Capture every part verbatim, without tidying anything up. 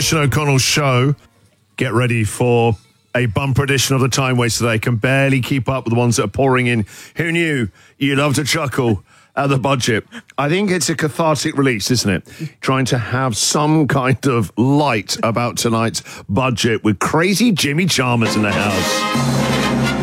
Christian O'Connell Show. Get ready for a bumper edition of the Time Waster today. Can barely keep up with the ones that are pouring in. Who knew you love to chuckle at the budget? I think it's a cathartic release, isn't it? Trying to have some kind of light about tonight's budget with crazy Jimmy Chalmers in the house.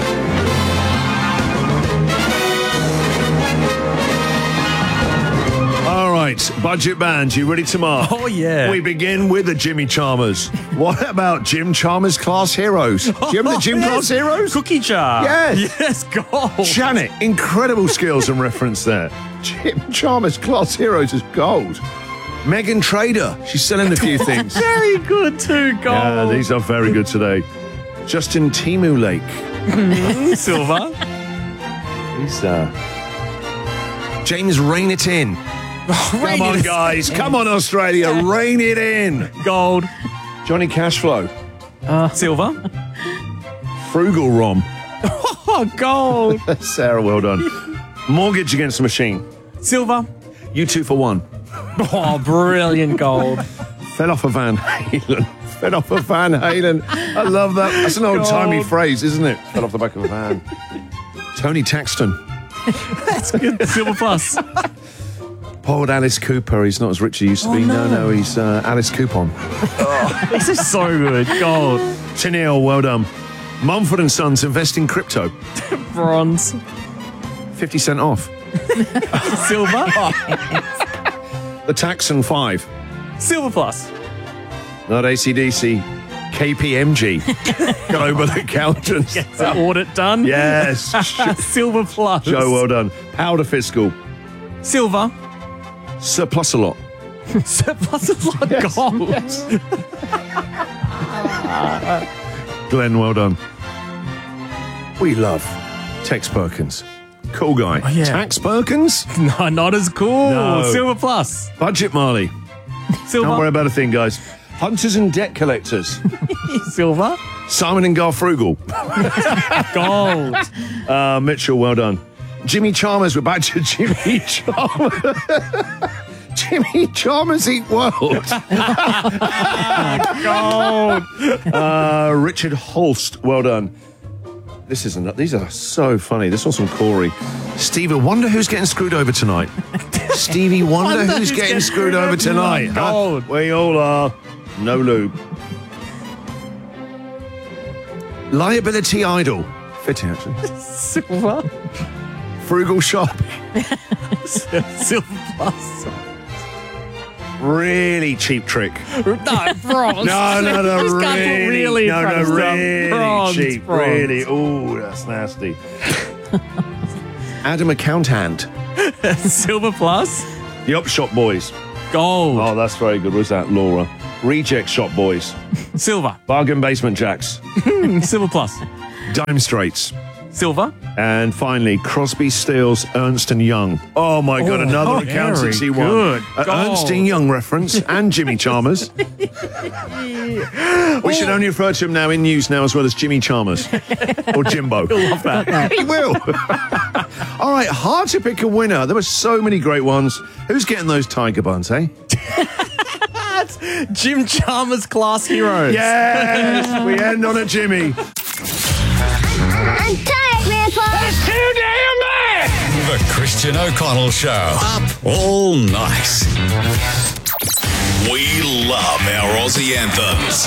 Right, budget band, you ready to mark? Oh, yeah. We begin with the Jimmy Chalmers. What about Jim Chalmers Class Heroes? Do you remember the Jim yes. Class Heroes? Cookie jar. Yes. Yes, gold. Janet, incredible skills and reference there. Jim Chalmers Class Heroes is gold. Megan Trader, she's selling a few things. Very good too, gold. Yeah, these are very good today. Justin Timberlake. Silver. He's uh James Rein It In. Come on, guys. Come on, Australia. Rein it in. Gold. Johnny Cashflow. Uh, silver. Frugal Rom. Oh, gold. Sarah, well done. Mortgage Against the Machine. Silver. You Two for One. Oh, brilliant gold. Fell off a Van Halen. Fell off a Van Halen. I love that. That's an old-timey phrase, isn't it? Fell off the back of a van. Tony Taxton. That's good. Silver plus. Poor old Alice Cooper. He's not as rich as he used to oh, be. No, no, no, he's uh, Alice Coupon. Oh, this is so good. Gold. Tennille, well done. Mumford and Sons invest in crypto. Bronze. fifty cent off. Silver. The Taxon five. Silver plus. Not A C D C. K P M G. Global Accountants. Gets the audit done. Yes. Silver plus. Joe, well done. Powder Fiscal. Silver. Surplus a lot. Surplus a lot. Yes. Gold. Yes. Glenn, well done. We love Tex Perkins. Cool guy. Oh, yeah. Tax Perkins? No, not as cool. No. Silver plus. Budget Marley. Silver. Don't worry about a thing, guys. Hunters and Debt Collectors. Silver. Simon and Garfunkel. Gold. Uh, Mitchell, well done. Jimmy Chalmers, we're back to Jimmy Chalmers. Jimmy Chalmers Eat World. Gold. Uh, Richard Holst, well done. This isn't. These are so funny. This one's from Corey. Stevie Wonder, who's getting screwed over tonight? Stevie Wonder, Wonder who's, who's getting screwed over tonight? Huh? Gold. We all are. No lube. Liability Idol. Fitting, actually. Silver. Frugal Shop. Silver plus. Really cheap trick. No, bronze. No, no, no, This guy really, got really no, no, impressed. really Bronze, cheap, bronze. really. Ooh, that's nasty. Adam Account Hand. Silver plus. The Up Shop Boys. Gold. Oh, that's very good. Was that Laura? Reject Shop Boys. Silver. Bargain Basement Jacks. Silver plus. Dime Straits. Silver. And finally, Crosby, Stills, Ernst and Young. Oh my God, Oh, another oh, accountancy very one. good. A Gold. Ernst and Young reference and Jimmy Chalmers. We should only refer to him now in news now as well as Jimmy Chalmers or Jimbo. He'll love that. He will. All right, hard to pick a winner. There were so many great ones. Who's getting those tiger buns, eh? Jim Chalmers Class Heroes. Yes, we end on a Jimmy. I'm tired, Grandpa. That's too damn bad. The Christian O'Connell Show. Up all night. We love our Aussie anthems.